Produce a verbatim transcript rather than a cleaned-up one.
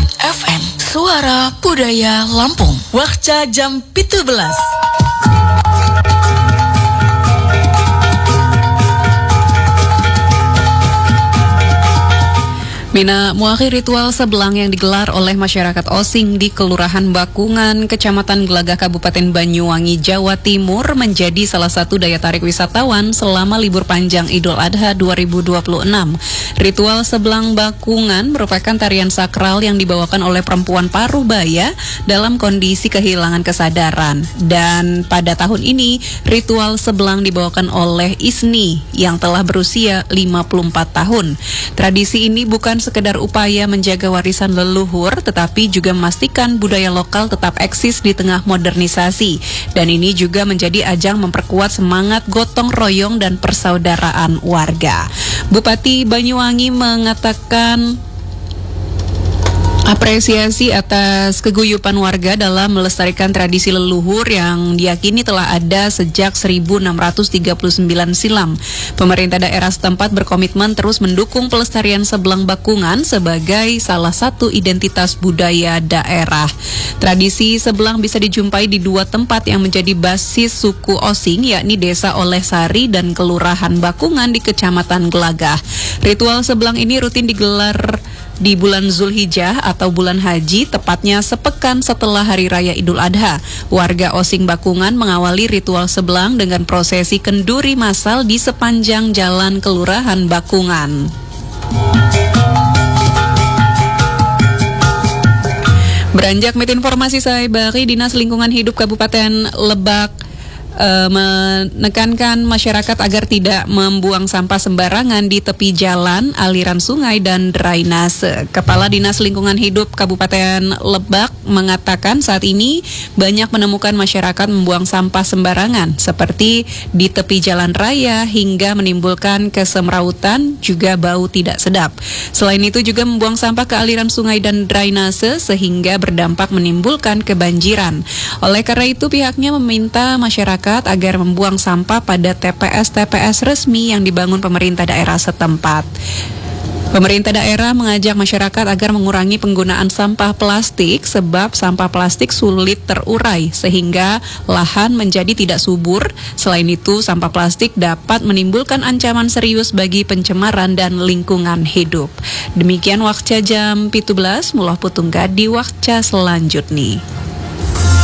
F M, Suara Budaya Lampung. Waktu jam tujuh belas. Mina muakhir ritual sebelang yang digelar oleh masyarakat Osing di Kelurahan Bakungan, Kecamatan Gelagah, Kabupaten Banyuwangi, Jawa Timur menjadi salah satu daya tarik wisatawan selama libur panjang Idul Adha dua ribu dua puluh enam. Ritual sebelang Bakungan merupakan tarian sakral yang dibawakan oleh perempuan Parubaya dalam kondisi kehilangan kesadaran. Dan pada tahun ini, ritual sebelang dibawakan oleh Isni yang telah berusia lima puluh empat tahun. Tradisi ini bukan sekedar upaya menjaga warisan leluhur, tetapi juga memastikan budaya lokal tetap eksis di tengah modernisasi. Dan ini juga menjadi ajang memperkuat semangat gotong royong dan persaudaraan warga. Bupati Banyuwangi mengatakan apresiasi atas keguyupan warga dalam melestarikan tradisi leluhur yang diyakini telah ada sejak seribu enam ratus tiga puluh sembilan silam. Pemerintah daerah setempat berkomitmen terus mendukung pelestarian sebelang Bakungan sebagai salah satu identitas budaya daerah. Tradisi sebelang bisa dijumpai di dua tempat yang menjadi basis suku Osing, yakni Desa Olehsari dan Kelurahan Bakungan di Kecamatan Gelagah. Ritual sebelang ini rutin digelar di bulan Zulhijjah atau bulan haji, tepatnya sepekan setelah Hari Raya Idul Adha. Warga Osing Bakungan mengawali ritual sebelang dengan prosesi kenduri massal di sepanjang jalan Kelurahan Bakungan. Beranjak mit informasi saya bari, Dinas Lingkungan Hidup Kabupaten Lebak Uh, menekankan masyarakat agar tidak membuang sampah sembarangan di tepi jalan, aliran sungai, dan drainase. Kepala Dinas Lingkungan Hidup Kabupaten Lebak mengatakan saat ini banyak menemukan masyarakat membuang sampah sembarangan seperti di tepi jalan raya hingga menimbulkan kesemrautan juga bau tidak sedap. Selain itu juga membuang sampah ke aliran sungai dan drainase sehingga berdampak menimbulkan kebanjiran. Oleh karena itu pihaknya meminta masyarakat agar membuang sampah pada T P S-T P S resmi yang dibangun pemerintah daerah setempat. Pemerintah daerah mengajak masyarakat agar mengurangi penggunaan sampah plastik sebab sampah plastik sulit terurai sehingga lahan menjadi tidak subur. Selain itu, sampah plastik dapat menimbulkan ancaman serius bagi pencemaran dan lingkungan hidup. Demikian waktu jam tujuh belas, mulah putungga di waktu selanjutnya.